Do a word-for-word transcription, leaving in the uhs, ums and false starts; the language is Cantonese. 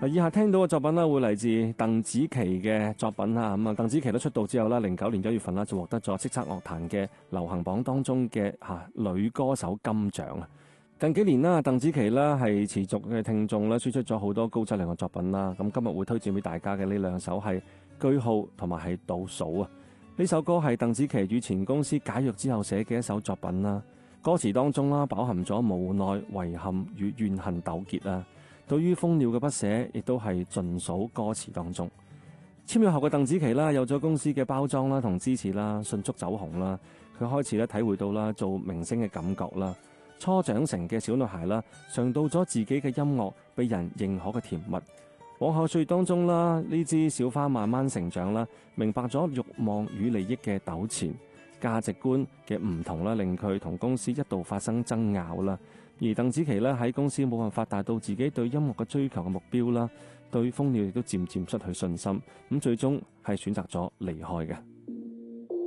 以下聽到嘅作品啦，會嚟自鄧紫棋嘅作品啊。咁啊，鄧紫棋都出道之後啦，零九年一月份啦，就獲得咗叱咤樂壇嘅流行榜當中嘅吓女歌手金獎啊。近幾年啦，鄧紫棋啦係持續嘅聽眾啦，輸出咗好多高質量嘅作品啦。咁今日會推薦俾大家嘅呢兩首係句號同埋係倒數啊。呢首歌係鄧紫棋與前公司解約之後寫嘅一首作品啦。歌詞當中啦，飽含咗無奈、遺憾與怨恨糾結啦。對於蜂鳥嘅不捨，亦都係盡數歌詞當中。簽約後嘅鄧紫棋啦，有咗公司嘅包裝啦同支持啦，迅速走紅啦。佢開始咧體會到啦做明星嘅感覺啦。初長成嘅小女孩啦，嘗到咗自己嘅音樂被人認可嘅甜蜜。往後歲月當中啦，呢支小花慢慢成長啦，明白咗慾望與利益嘅糾纏，價值觀嘅唔同啦，令佢同公司一度發生爭拗啦。而鄧紫棋咧喺公司冇辦法達到自己對音樂嘅追求嘅目標啦，對蜂鳥亦都漸漸失去信心，咁最終係選擇咗離開嘅。